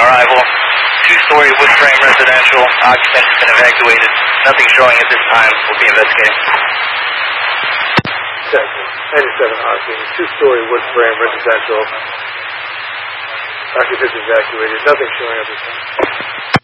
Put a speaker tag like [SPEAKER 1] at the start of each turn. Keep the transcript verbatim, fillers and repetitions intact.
[SPEAKER 1] arrival. Two-story wood frame residential. Occupant has been evacuated. Nothing showing at this time. We'll be investigating.
[SPEAKER 2] ninety-seven Austin, two-story wood frame residential. Occupant evacuated. Nothing showing at this time.